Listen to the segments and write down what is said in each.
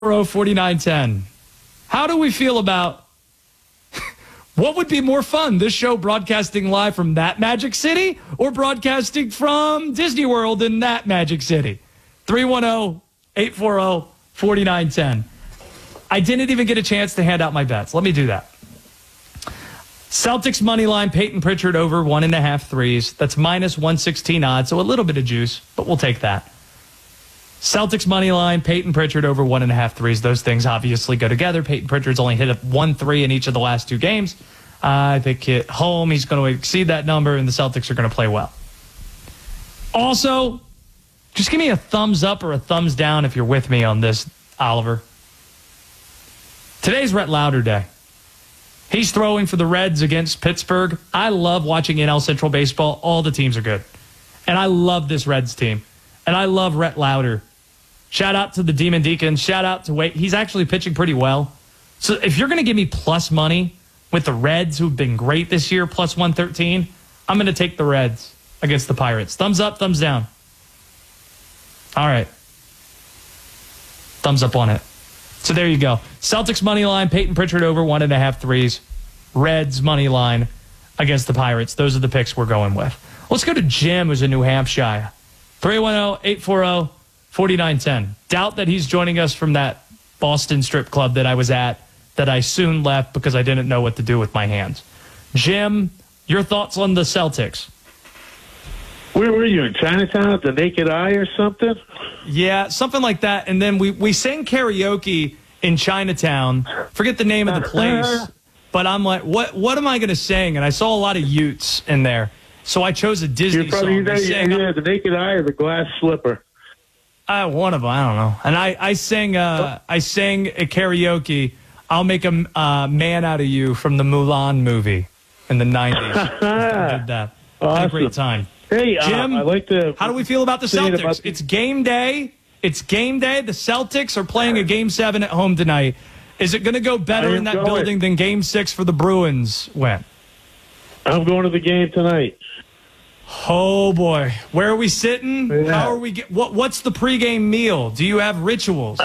4910. How do we feel about what would be more fun? This show broadcasting live from that Magic City or broadcasting from Disney World in that Magic City? 310-840-4910. I didn't even get a chance to hand out my bets. Let me do that. Celtics money line, Peyton Pritchard over 1.5 threes. That's minus 116 odds, so a little bit of juice, but we'll take that. Celtics money line, Peyton Pritchard over 1.5 threes. Those things obviously go together. Peyton Pritchard's only hit 1 3 in each of the last 2 games. I think at home he's going to exceed that number, and the Celtics are going to play well. Also, just give me a thumbs up or a thumbs down if you're with me on this, Oliver. Today's Rhett Lauder Day. He's throwing for the Reds against Pittsburgh. I love watching NL Central baseball. All the teams are good. And I love this Reds team. And I love Rhett Lauder. Shout out to the Demon Deacons. Shout out to Wade. He's actually pitching pretty well. So if you're going to give me plus money with the Reds, who've been great this year, plus 113, I'm going to take the Reds against the Pirates. Thumbs up, thumbs down. All right. Thumbs up on it. So there you go. Celtics money line, Peyton Pritchard over 1.5 threes. Reds money line against the Pirates. Those are the picks we're going with. Let's go to Jim, who's in New Hampshire. 310-840-4910. Doubt that he's joining us from that Boston strip club that I was at that I soon left because I didn't know what to do with my hands. Jim, your thoughts on the Celtics? Where were you, in Chinatown at the Naked Eye or something? Yeah, something like that. And then we sang karaoke in Chinatown. Forget the name of the place. But I'm like, what am I going to sing? And I saw a lot of Utes in there. So I chose a Disney song. Yeah, the Naked Eye or the Glass Slipper. One of them, I don't know. And I sang a karaoke. I'll make a man out of you from the Mulan movie in the 90s. I did that. Awesome. Had a great time. Hey, Jim, I'd like to. How do we feel about the Celtics? It's game day. It's game day. The Celtics are playing a Game 7 at home tonight. Is it going to go better in that building than Game 6 for the Bruins went? I'm going to the game tonight. Oh, boy. Where are we sitting? Yeah. How are we? What's the pregame meal? Do you have rituals?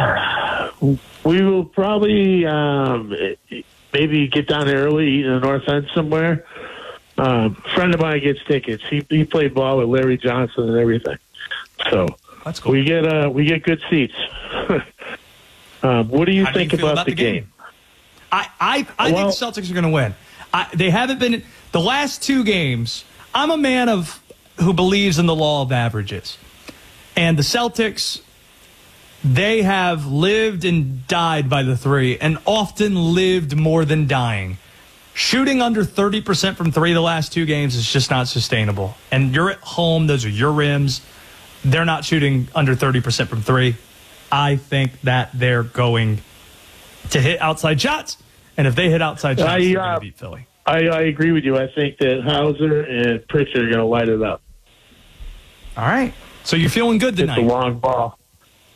We will probably maybe get down there early, eat in the North End somewhere. Friend of mine gets tickets. He played ball with Larry Johnson and everything. So that's cool. We get good seats. What do you think about the game? I think the Celtics are going to win. They haven't been the last 2 games. I'm a man who believes in the law of averages. And the Celtics, they have lived and died by the 3 and often lived more than dying. Shooting under 30% from 3 the last 2 games is just not sustainable. And you're at home. Those are your rims. They're not shooting under 30% from 3. I think that they're going to hit outside shots. And if they hit outside shots, they're going to beat Philly. I agree with you. I think that Hauser and Pritchard are going to light it up. All right. So you're feeling good tonight. It's a long ball.